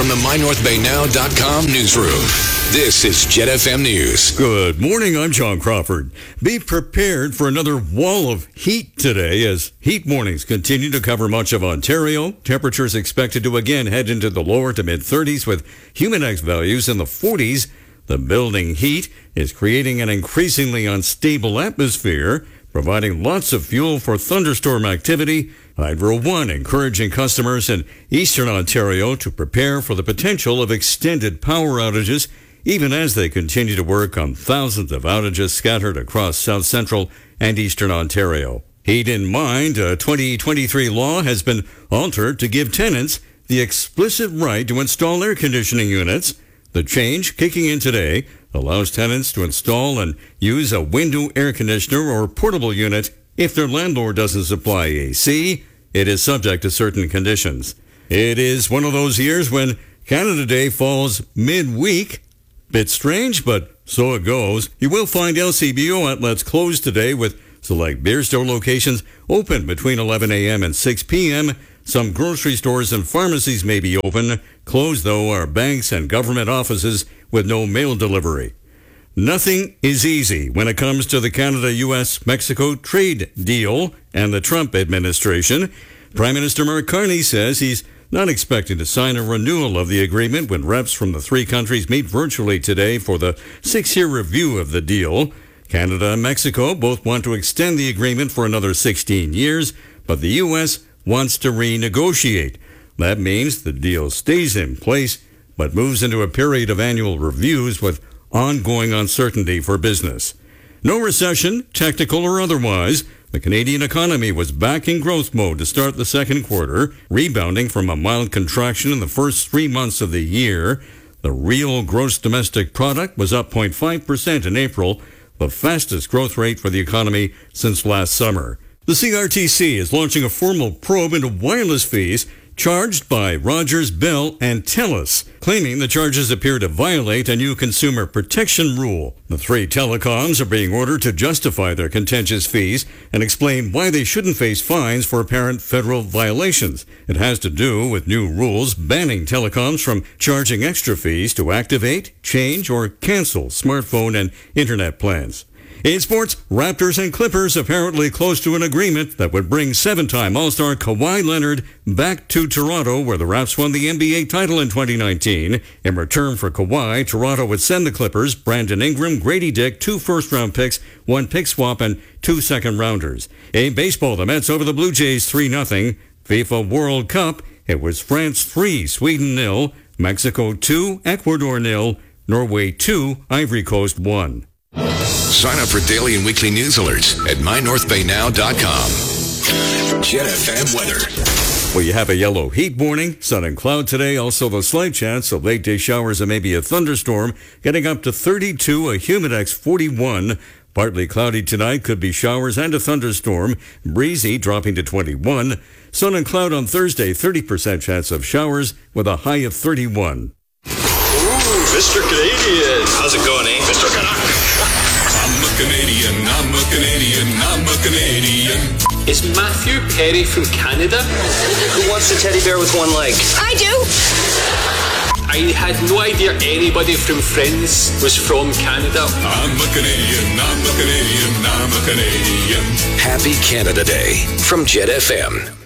from the MyNorthBayNow.com newsroom. This is Jet FM News. Good morning, I'm John Crawford. Be prepared for another wall of heat today as heat warnings continue to cover much of Ontario. Temperatures expected to again head into the lower to mid-30s with Humidex values in the 40s. The building heat is creating an increasingly unstable atmosphere, providing lots of fuel for thunderstorm activity. Hydro One encouraging customers in eastern Ontario to prepare for the potential of extended power outages, even as they continue to work on thousands of outages scattered across south central and eastern Ontario. Heat in mind, a 2023 law has been altered to give tenants the explicit right to install air conditioning units. The change, kicking in today, allows tenants to install and use a window air conditioner or portable unit if their landlord doesn't supply AC. It is subject to certain conditions. It is one of those years when Canada Day falls midweek. Bit strange, but so it goes. You will find LCBO outlets closed today with select beer store locations open between 11 a.m. and 6 p.m. Some grocery stores and pharmacies may be open. Closed, though, are banks and government offices with no mail delivery. Nothing is easy when it comes to the Canada-U.S.-Mexico trade deal and the Trump administration. Prime Minister Mark Carney says he's not expecting to sign a renewal of the agreement when reps from the three countries meet virtually today for the 6-year review of the deal. Canada and Mexico both want to extend the agreement for another 16 years, but the U.S. wants to renegotiate. That means the deal stays in place, but moves into a period of annual reviews with ongoing uncertainty for business. No recession, technical or otherwise. The Canadian economy was back in growth mode to start the second quarter, rebounding from a mild contraction in the first 3 months of the year. The real gross domestic product was up 0.5% in April, the fastest growth rate for the economy since last summer. The CRTC is launching a formal probe into wireless fees charged by Rogers, Bell, and TELUS, claiming the charges appear to violate a new consumer protection rule. The three telecoms are being ordered to justify their contentious fees and explain why they shouldn't face fines for apparent federal violations. It has to do with new rules banning telecoms from charging extra fees to activate, change, or cancel smartphone and internet plans. In sports, Raptors and Clippers apparently close to an agreement that would bring 7-time All-Star Kawhi Leonard back to Toronto, where the Raps won the NBA title in 2019. In return for Kawhi, Toronto would send the Clippers Brandon Ingram, Grady Dick, 2 first-round picks, 1 pick swap, and 2 second-rounders. In baseball, the Mets over the Blue Jays 3-0. FIFA World Cup, it was France 3, Sweden 0, Mexico 2, Ecuador 0, Norway 2, Ivory Coast 1. Sign up for daily and weekly news alerts at MyNorthBayNow.com. Jet FM weather. Well, you have a yellow heat warning, sun and cloud today. Also, the slight chance of late day showers and maybe a thunderstorm, getting up to 32, a Humidex 41. Partly cloudy tonight, could be showers and a thunderstorm. Breezy dropping to 21. Sun and cloud on Thursday, 30% chance of showers with a high of 31. Ooh, Mr. Canadian. How's it going, Mr. Canuck? I'm a Canadian, I'm a Canadian, I'm a Canadian. Is Matthew Perry from Canada? Who wants a teddy bear with one leg? I do. I had no idea anybody from Friends was from Canada. I'm a Canadian, I'm a Canadian, I'm a Canadian. Happy Canada Day from Jet FM.